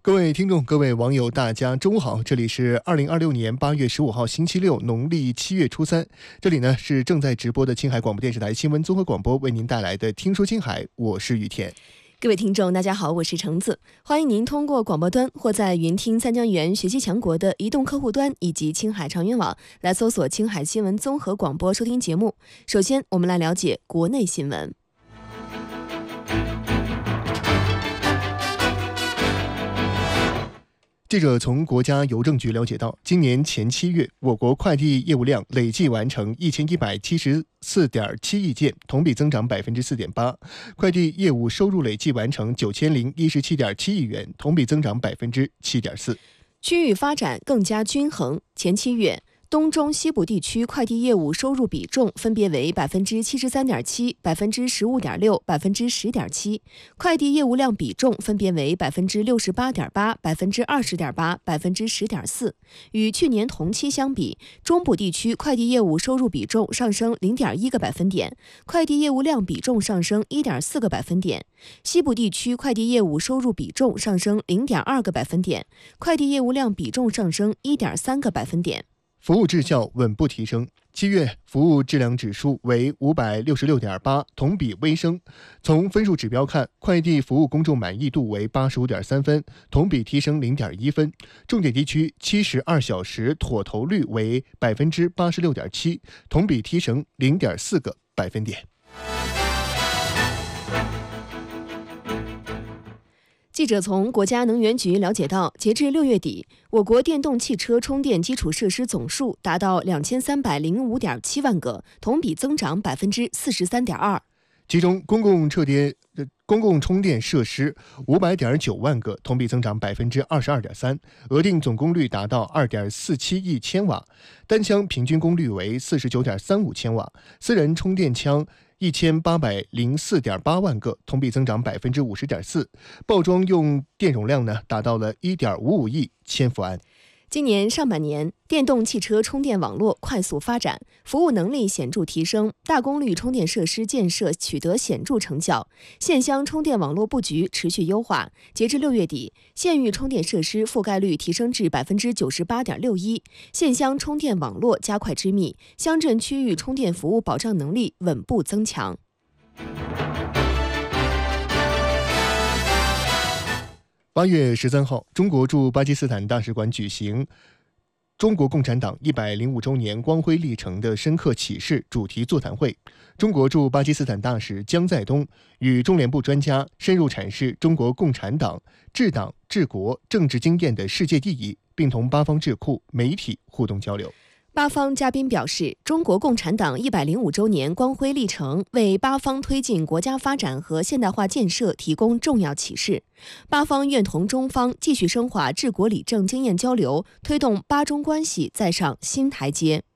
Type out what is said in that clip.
各位听众、各位网友，大家中午好！这里是2026年8月15号星期六，农历7月初3。这里呢是正在直播的青海广播电视台新闻综合广播为您带来的《听说青海》，我是雨田。 各位听众，大家好，我是橙子，欢迎您通过广播端或在云听三江源学习强国的移动客户端以及青海长云网来搜索青海新闻综合广播收听节目。首先，我们来了解国内新闻。 记者从国家邮政局了解到，今年前7月，我国快递业务量累计完成1174.7亿件，同比增长 4.8%； 快递业务收入累计完成9017.7亿元，同比增长 7.4%。 区域发展更加均衡。前7月，东中西部地区快递业务收入比重分别为 73.7%、15.6%、10.7%，快递业务量比重分别为 68.8%、20.8%、10.4%。与去年同期相比，中部地区快递业务收入比重上升 0.1个百分点，快递业务量比重上升 1.4个百分点；西部地区快递业务收入比重上升 0.2个百分点，快递业务量比重上升 1.3个百分点。 服务质效稳步提升，7月服务质量指数为566.8，同比微升。从分数指标看，快递服务公众满意度为85.3分，同比提升0.1分。重点地区72小时妥投率为 86.7%， 同比提升0.4个百分点。 记者从国家能源局了解到，截至6月底，我国电动汽车充电基础设施总数达到2305.7万个，同比增长 43.2%。 其中，公共充电设施500.9万个，同比增长 22.3%， 额定总功率达到 2.47亿千瓦，单枪平均功率为 49.35千瓦，私人充电枪1804.8万个，同比增长 50.4%， 报装用电容量呢达到了 1.55亿千伏安。 今年上半年，电动汽车充电网络快速发展，服务能力显著提升，大功率充电设施建设取得显著成效，县乡充电网络布局持续优化。截至6月底，县域充电设施覆盖率提升至 98.61%， 县乡充电网络加快织密，乡镇区域充电服务保障能力稳步增强。 8月13号，中国驻巴基斯坦大使馆举行中国共产党105周年光辉历程的深刻启示主题座谈会。中国驻巴基斯坦大使姜在东与中联部专家深入阐释中国共产党治党治国政治经验的世界意义，并同巴方智库媒体互动交流。 巴方嘉宾表示，中国共产党105周年光辉历程为巴方推进国家发展和现代化建设提供重要启示。巴方愿同中方继续深化治国理政经验交流，推动巴中关系再上新台阶。